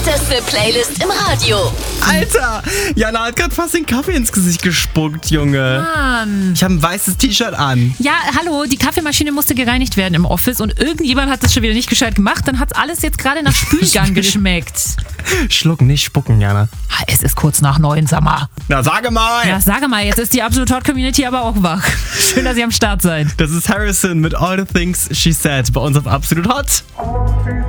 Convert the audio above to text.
hotteste Playlist im Radio. Alter, Jana hat gerade fast den Kaffee ins Gesicht gespuckt, Junge. Mann. Ich habe ein weißes T-Shirt an. Ja, hallo, die Kaffeemaschine musste gereinigt werden im Office und irgendjemand hat das schon wieder nicht gescheit gemacht. Dann hat alles jetzt gerade nach Spülgang geschmeckt. Schlucken, nicht spucken, Jana. Es ist kurz nach 9, sag mal. Na, sage mal. Ja, sage mal, jetzt ist die Absolut Hot Community aber auch wach. Schön, dass ihr am Start seid. Das ist Harrison mit All the Things She Said bei uns auf Absolut Hot.